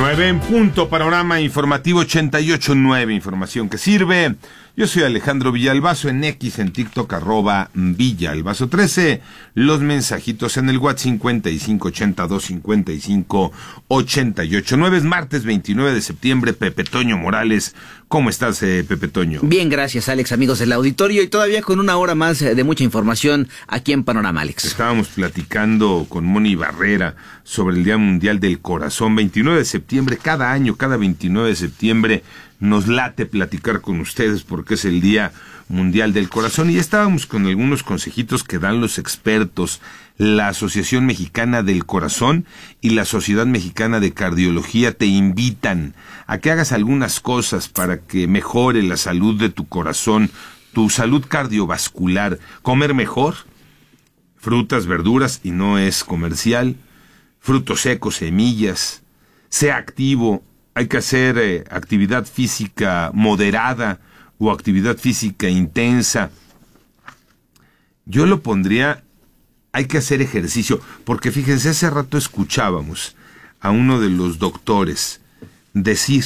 9 en punto, panorama informativo 88.9, información que sirve. Yo soy Alejandro Villalbazo, en X, en TikTok, @Villalbazo13. Los mensajitos en el WhatsApp 5582558889. Es martes 29 de septiembre. Pepe Toño Morales, ¿cómo estás, Pepe Toño? Bien, gracias, Alex, amigos del auditorio, y todavía con una hora más de mucha información aquí en Panorama, Alex. Estábamos platicando con Moni Barrera sobre el Día Mundial del Corazón, 29 de septiembre, cada año, cada 29 de septiembre, nos late platicar con ustedes porque es el Día Mundial del Corazón, y estábamos con algunos consejitos que dan los expertos, la Asociación Mexicana del Corazón y la Sociedad Mexicana de Cardiología te invitan a que hagas algunas cosas para que mejore la salud de tu corazón, tu salud cardiovascular, comer mejor, frutas, verduras, y no es comercial, frutos secos, semillas, sea activo, hay que hacer actividad física moderada o actividad física intensa. Yo lo pondría, hay que hacer ejercicio, porque fíjense, hace rato escuchábamos a uno de los doctores decir,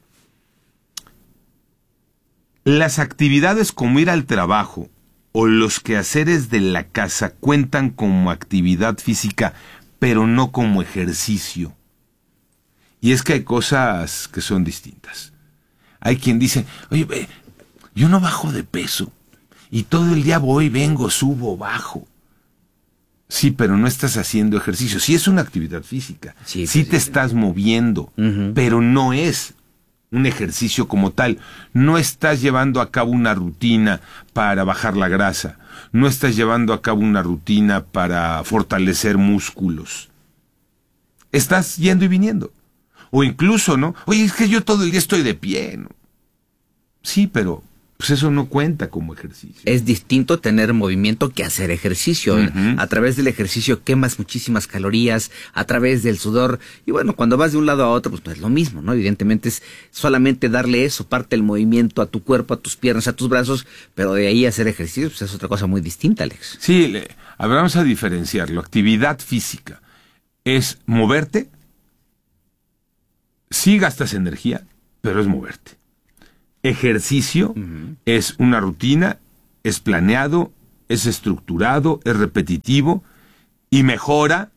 las actividades como ir al trabajo o los quehaceres de la casa cuentan como actividad física, pero no como ejercicio. Y es que hay cosas que son distintas. Hay quien dice, oye, yo no bajo de peso, y todo el día voy, vengo, subo, bajo. Sí, pero no estás haciendo ejercicio. Sí es una actividad física, sí te estás moviendo, pero no es un ejercicio como tal. No estás llevando a cabo una rutina para bajar la grasa, no estás llevando a cabo una rutina para fortalecer músculos. Estás yendo y viniendo. O incluso, ¿no? Oye, es que yo todo el día estoy de pie, ¿no? Sí, pero pues eso no cuenta como ejercicio. Es distinto tener movimiento que hacer ejercicio. A través del ejercicio quemas muchísimas calorías, a través del sudor. Y bueno, cuando vas de un lado a otro, pues no es lo mismo, ¿no? Evidentemente es solamente darle eso, parte del movimiento a tu cuerpo, a tus piernas, a tus brazos, pero de ahí hacer ejercicio, pues es otra cosa muy distinta, Alex. Sí, a ver, vamos a diferenciarlo. Actividad física es moverte. Sí gastas energía, pero es moverte. Ejercicio es una rutina, es planeado, es estructurado, es repetitivo y mejora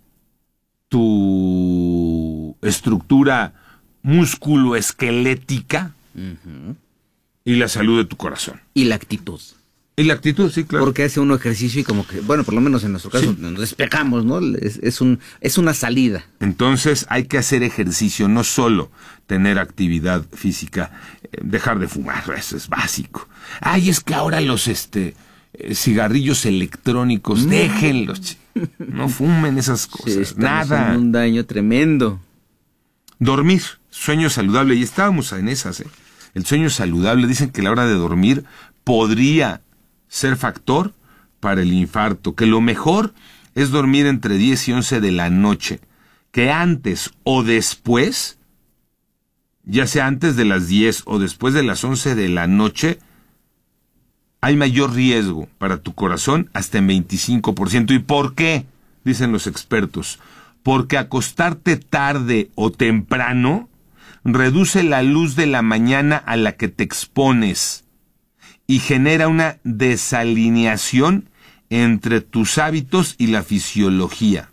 tu estructura músculo-esquelética y la salud de tu corazón. Y la actitud. Y la actitud, sí, claro. Porque hace uno ejercicio y como que, bueno, por lo menos en nuestro caso, nos despejamos, ¿no? Es una salida. Entonces hay que hacer ejercicio, no solo tener actividad física, dejar de fumar, eso es básico. Ay, es que ahora los cigarrillos electrónicos, déjenlos, no fumen esas cosas, nada. En un daño tremendo. Dormir, sueño saludable, y estábamos en esas, El sueño saludable, dicen que la hora de dormir podría ser factor para el infarto, que lo mejor es dormir entre 10 y 11 de la noche, que antes o después, ya sea antes de las 10 o después de las 11 de la noche, hay mayor riesgo para tu corazón, hasta en 25%. ¿Y por qué? Dicen los expertos. Porque acostarte tarde o temprano reduce la luz de la mañana a la que te expones y genera una desalineación entre tus hábitos y la fisiología.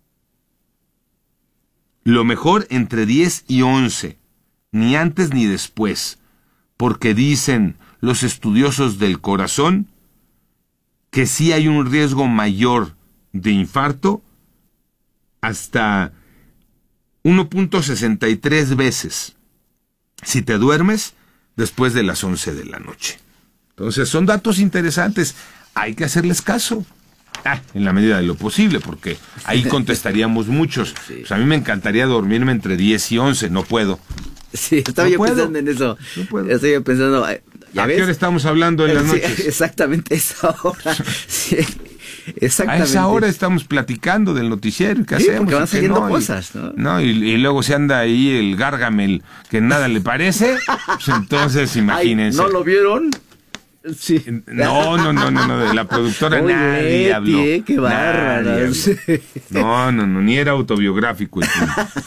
Lo mejor entre 10 y 11, ni antes ni después, porque dicen los estudiosos del corazón que sí hay un riesgo mayor de infarto hasta 1.63 veces si te duermes después de las 11 de la noche. Entonces son datos interesantes, hay que hacerles caso, en la medida de lo posible, porque ahí contestaríamos muchos. Sí. Pues a mí me encantaría dormirme entre 10 y 11, no puedo. Sí, estaba yo pensando en eso. No puedo. Estoy yo pensando, ¿A qué hora estamos hablando en las noches? Exactamente esa hora. Sí, exactamente. A esa hora estamos platicando del noticiero y qué hacemos. Porque van saliendo cosas, ¿no? Y luego se anda ahí el Gargamel que nada le parece, pues entonces imagínense. Ay, ¿no lo vieron? Sí. No, de la productora nadie habló. Qué bárbaro. No, ni era autobiográfico.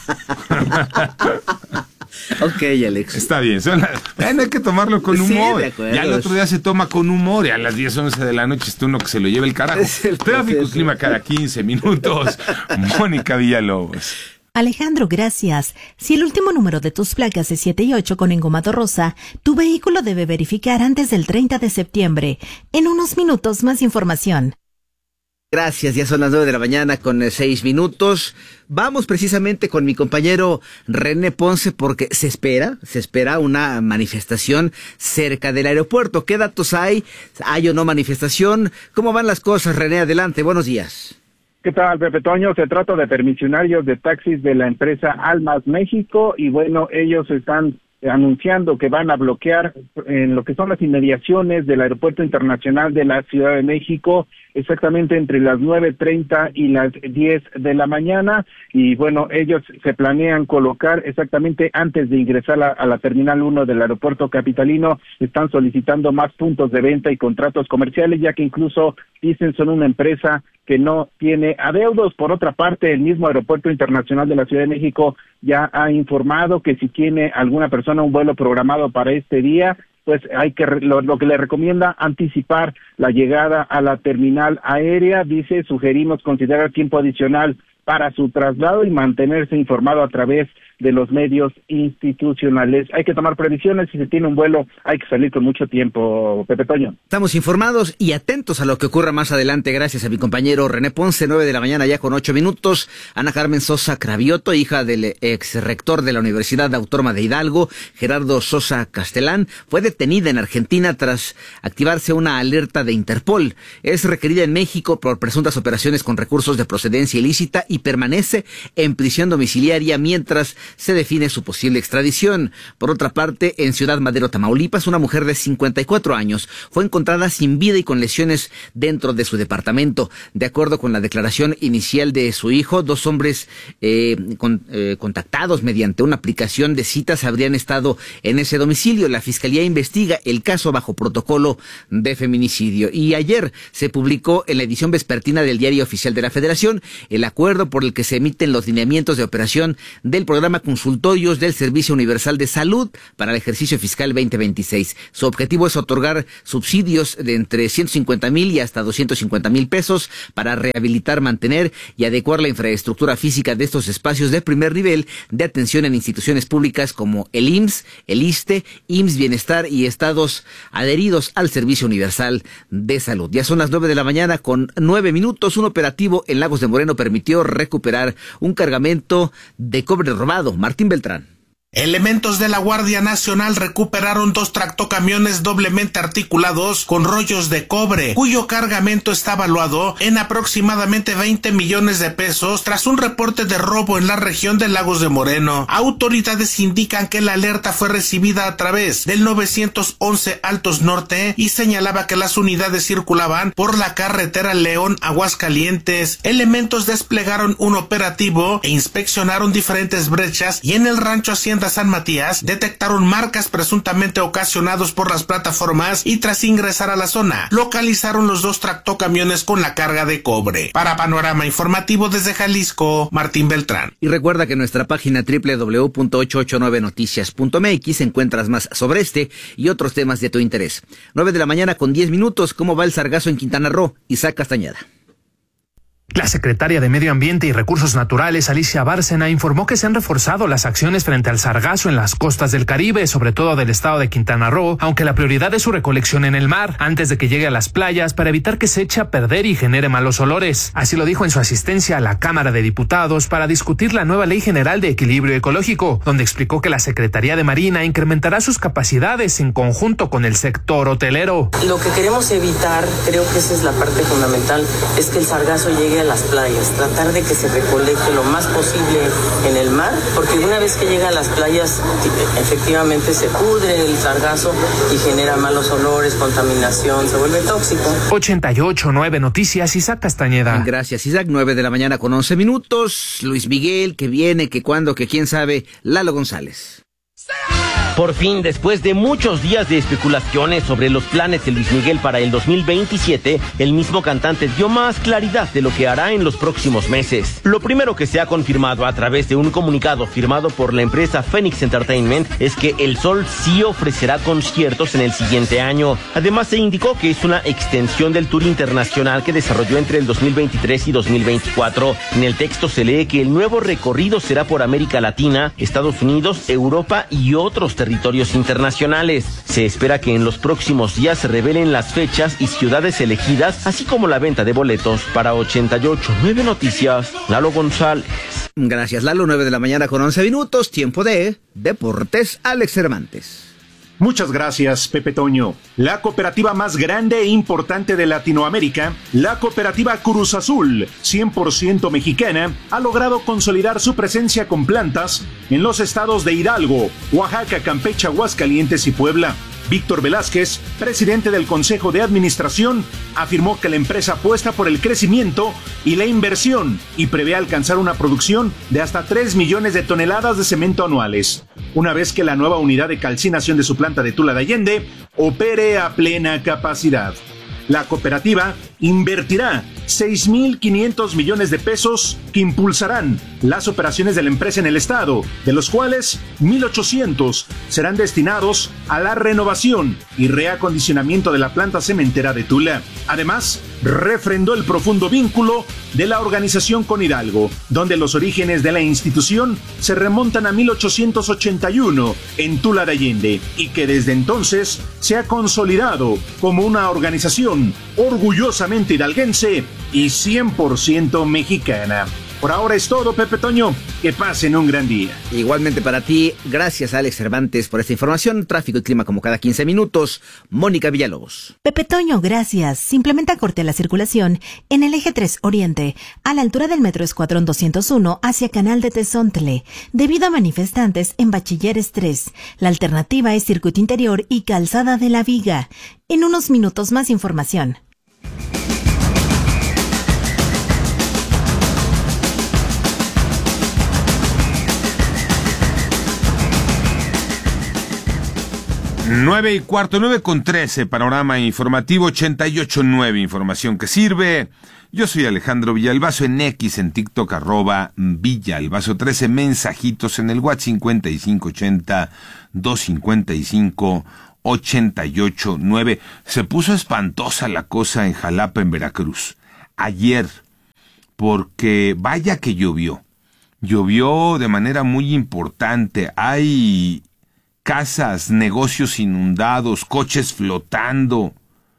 Ok, Alex. Está bien. No hay que tomarlo con humor. Sí, ya el otro día se toma con humor y a las 10, 11 de la noche está uno que se lo lleva el carajo. Tráfico y clima cada 15 minutos. Mónica Villalobos. Alejandro, gracias. Si el último número de tus placas es 7 y 8 con engomado rosa, tu vehículo debe verificar antes del 30 de septiembre. En unos minutos, más información. Gracias, ya son las 9 de la mañana con 6 minutos. Vamos precisamente con mi compañero René Ponce porque se espera una manifestación cerca del aeropuerto. ¿Qué datos hay? ¿Hay o no manifestación? ¿Cómo van las cosas, René? Adelante, buenos días. ¿Qué tal, Pepe Toño? Se trata de permisionarios de taxis de la empresa Almas México y bueno, ellos están anunciando que van a bloquear en lo que son las inmediaciones del Aeropuerto Internacional de la Ciudad de México, exactamente entre las 9:30 y las 10 de la mañana, y bueno, ellos se planean colocar exactamente antes de ingresar a la Terminal 1 del Aeropuerto Capitalino. Están solicitando más puntos de venta y contratos comerciales, ya que incluso dicen son una empresa que no tiene adeudos. Por otra parte, el mismo Aeropuerto Internacional de la Ciudad de México ya ha informado que si tiene alguna persona un vuelo programado para este día, pues hay que lo que le recomienda anticipar la llegada a la terminal aérea. Dice, sugerimos considerar tiempo adicional para su traslado y mantenerse informado a través de los medios institucionales. Hay que tomar previsiones, si se tiene un vuelo hay que salir con mucho tiempo, Pepe Toño. Estamos informados y atentos a lo que ocurra más adelante, gracias a mi compañero René Ponce, 9 de la mañana ya con 8 minutos. Ana Carmen Sosa Cravioto, hija del ex rector de la Universidad Autónoma de Hidalgo, Gerardo Sosa Castelán, fue detenida en Argentina tras activarse una alerta de Interpol. Es requerida en México por presuntas operaciones con recursos de procedencia ilícita y permanece en prisión domiciliaria mientras se define su posible extradición. Por otra parte, en Ciudad Madero, Tamaulipas, una mujer de 54 años fue encontrada sin vida y con lesiones dentro de su departamento. De acuerdo con la declaración inicial de su hijo, dos hombres contactados mediante una aplicación de citas habrían estado en ese domicilio. La Fiscalía investiga el caso bajo protocolo de feminicidio. Y ayer se publicó en la edición vespertina del Diario Oficial de la Federación el acuerdo por el que se emiten los lineamientos de operación del programa Consultorios del Servicio Universal de Salud para el ejercicio fiscal 2026. Su objetivo es otorgar subsidios de entre 150,000 y hasta 250,000 pesos para rehabilitar, mantener y adecuar la infraestructura física de estos espacios de primer nivel de atención en instituciones públicas como el IMSS, el ISSSTE, IMSS Bienestar y estados adheridos al Servicio Universal de Salud. Ya son las 9 de la mañana con 9 minutos. Un operativo en Lagos de Moreno permitió recuperar un cargamento de cobre robado. Martín Beltrán. Elementos de la Guardia Nacional recuperaron 2 tractocamiones doblemente articulados con rollos de cobre, cuyo cargamento está valuado en aproximadamente 20 millones de pesos tras un reporte de robo en la región de Lagos de Moreno. Autoridades indican que la alerta fue recibida a través del 911 Altos Norte y señalaba que las unidades circulaban por la carretera León-Aguascalientes. Elementos desplegaron un operativo e inspeccionaron diferentes brechas y en el rancho Hacienda San Matías detectaron marcas presuntamente ocasionados por las plataformas y tras ingresar a la zona localizaron los 2 tractocamiones con la carga de cobre. Para Panorama Informativo desde Jalisco, Martín Beltrán. Y recuerda que en nuestra página www.889noticias.mx encuentras más sobre este y otros temas de tu interés. 9 de la mañana con 10 minutos. ¿Cómo va el sargazo en Quintana Roo? Isaac Castañeda. La secretaria de Medio Ambiente y Recursos Naturales, Alicia Bárcena, informó que se han reforzado las acciones frente al sargazo en las costas del Caribe, sobre todo del estado de Quintana Roo, aunque la prioridad es su recolección en el mar, antes de que llegue a las playas, para evitar que se eche a perder y genere malos olores. Así lo dijo en su asistencia a la Cámara de Diputados para discutir la nueva Ley General de Equilibrio Ecológico, donde explicó que la Secretaría de Marina incrementará sus capacidades en conjunto con el sector hotelero. Lo que queremos evitar, creo que esa es la parte fundamental, es que el sargazo llegue a las playas, tratar de que se recolecte lo más posible en el mar, porque una vez que llega a las playas efectivamente se pudre el sargazo y genera malos olores, contaminación, se vuelve tóxico. 88.9 Noticias, Isaac Castañeda. Gracias, Isaac. 9 de la mañana con 11 minutos. Luis Miguel, que viene, que cuándo, que quién sabe. Lalo González. Por fin, después de muchos días de especulaciones sobre los planes de Luis Miguel para el 2027, el mismo cantante dio más claridad de lo que hará en los próximos meses. Lo primero que se ha confirmado a través de un comunicado firmado por la empresa Phoenix Entertainment es que El Sol sí ofrecerá conciertos en el siguiente año. Además, se indicó que es una extensión del tour internacional que desarrolló entre el 2023 y 2024. En el texto se lee que el nuevo recorrido será por América Latina, Estados Unidos, Europa y otros territorios internacionales. Se espera que en los próximos días se revelen las fechas y ciudades elegidas, así como la venta de boletos. Para 88.9 Noticias, Lalo González. Gracias, Lalo. 9 de la mañana con 11 minutos, tiempo de Deportes. Alex Cervantes. Muchas gracias, Pepe Toño. La cooperativa más grande e importante de Latinoamérica, la cooperativa Cruz Azul, 100% mexicana, ha logrado consolidar su presencia con plantas en los estados de Hidalgo, Oaxaca, Campeche, Aguascalientes y Puebla. Víctor Velázquez, presidente del Consejo de Administración, afirmó que la empresa apuesta por el crecimiento y la inversión y prevé alcanzar una producción de hasta 3 millones de toneladas de cemento anuales, una vez que la nueva unidad de calcinación de su planta de Tula de Allende opere a plena capacidad. La cooperativa invertirá 6.500 millones de pesos que impulsarán las operaciones de la empresa en el estado, de los cuales 1.800 serán destinados a la renovación y reacondicionamiento de la planta cementera de Tula. Además, refrendó el profundo vínculo de la organización con Hidalgo, donde los orígenes de la institución se remontan a 1881 en Tula de Allende y que desde entonces se ha consolidado como una organización orgullosamente hidalguense y 100% mexicana. Por ahora es todo, Pepe Toño. Que pasen un gran día. Igualmente para ti. Gracias, Alex Cervantes, por esta información. Tráfico y clima como cada 15 minutos. Mónica Villalobos. Pepe Toño, gracias. Simplemente corte la circulación en el eje 3 Oriente, a la altura del Metro Escuadrón 201 hacia Canal de Tezontle, debido a manifestantes en Bachilleres 3. La alternativa es Circuito Interior y Calzada de la Viga. En unos minutos más información. Nueve y cuarto, 9:13, panorama informativo 88.9, información que sirve. Yo soy Alejandro Villalbazo en X, en TikTok, @Villalbazo 13, mensajitos en el WhatsApp 5580-255-88.9. Se puso espantosa la cosa en Jalapa, en Veracruz, ayer, porque vaya que llovió de manera muy importante. Hay casas, negocios inundados, coches flotando.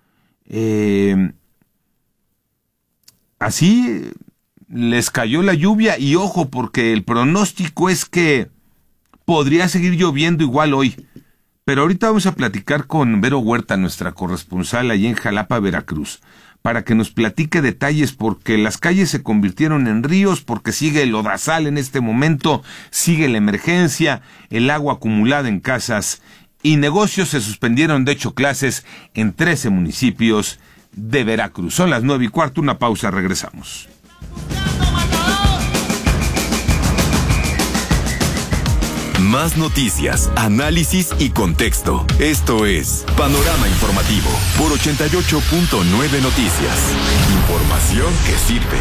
Así les cayó la lluvia y ojo, porque el pronóstico es que podría seguir lloviendo igual hoy. Pero ahorita vamos a platicar con Vero Huerta, nuestra corresponsal allí en Jalapa, Veracruz, para que nos platique detalles, porque las calles se convirtieron en ríos, porque sigue el lodazal en este momento, sigue la emergencia, el agua acumulada en casas y negocios. Se suspendieron, de hecho, clases en 13 municipios de Veracruz. Son las 9:15, una pausa, regresamos. Más noticias, análisis y contexto. Esto es Panorama Informativo por 88.9 Noticias. Información que sirve.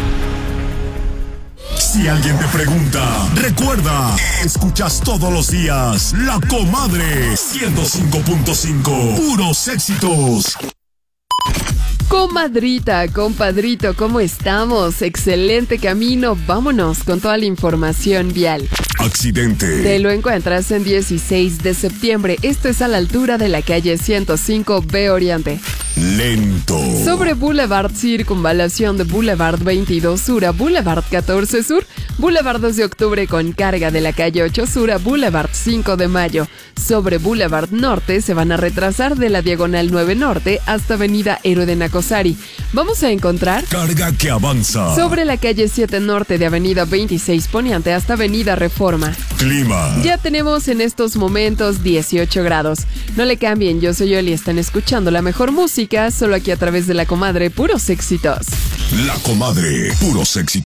Si alguien te pregunta, recuerda, escuchas todos los días La Comadre 105.5. Puros éxitos. Comadrita, compadrito, ¿cómo estamos? Excelente camino, vámonos con toda la información vial. Accidente. Te lo encuentras en 16 de septiembre, esto es a la altura de la calle 105B Oriente. Lento. Sobre Boulevard Circunvalación de Boulevard 22 Sur a Boulevard 14 Sur, Boulevard 2 de Octubre con carga de la calle 8 Sur a Boulevard 5 de Mayo. Sobre Boulevard Norte se van a retrasar de la Diagonal 9 Norte hasta Avenida Héroe de Nacosari. Vamos a encontrar carga que avanza sobre la calle 7 Norte de Avenida 26 Poniente hasta Avenida Reforma. Clima. Ya tenemos en estos momentos 18 grados. No le cambien, yo soy Oli, están escuchando la mejor música solo aquí a través de La Comadre, puros éxitos. La Comadre, puros éxitos.